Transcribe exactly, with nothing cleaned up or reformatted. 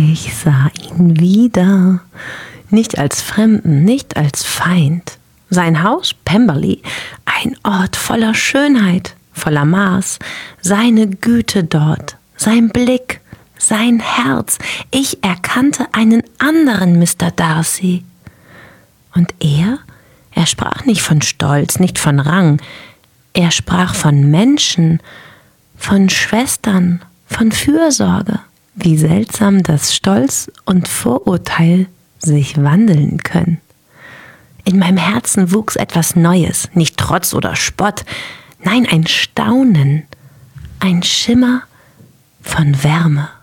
Ich sah ihn wieder, nicht als Fremden, nicht als Feind. Sein Haus, Pemberley, ein Ort voller Schönheit, voller Maß, seine Güte dort, sein Blick, sein Herz. Ich erkannte einen anderen Mister Darcy. Und er? Er sprach nicht von Stolz, nicht von Rang. Er sprach von Menschen, von Schwestern, von Fürsorge. Wie seltsam, dass Stolz und Vorurteil sich wandeln können. In meinem Herzen wuchs etwas Neues, nicht Trotz oder Spott, nein, ein Staunen, ein Schimmer von Wärme.